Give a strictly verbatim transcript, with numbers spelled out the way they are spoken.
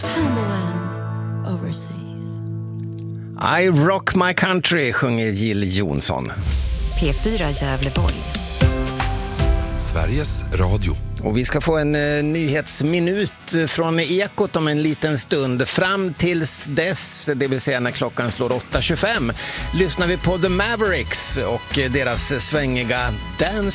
Tumbling overseas. I rock my country, sjunger Jill Johnson. P fyra Gävleborg. Sveriges Radio. Och vi ska få en eh, nyhetsminut från Ekot om en liten stund. Fram tills dess, det vill säga när klockan slår åtta tjugofem, lyssnar vi på The Mavericks och deras svängiga Dance